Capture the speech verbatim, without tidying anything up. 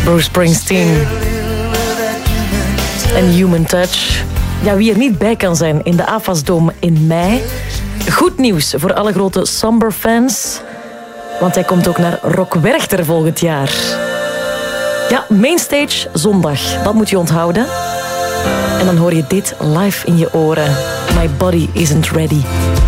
Bruce Springsteen. En Human Touch. Ja, wie er niet bij kan zijn in de A F A S-dome in mei. Goed nieuws voor alle grote Somber-fans. Want hij komt ook naar Rock Werchter volgend jaar. Ja, Mainstage zondag. Dat moet je onthouden. En dan hoor je dit live in je oren. My body isn't ready.